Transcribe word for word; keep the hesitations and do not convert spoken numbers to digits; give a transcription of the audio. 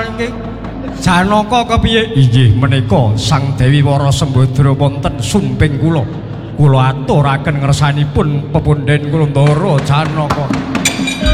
nggih. Janaka kepiye? Inggih menika Sang Dewi Wara Sembadra wonten sumping kula. Kula aturaken ngersanipun pepundhen kula Ndara Janaka.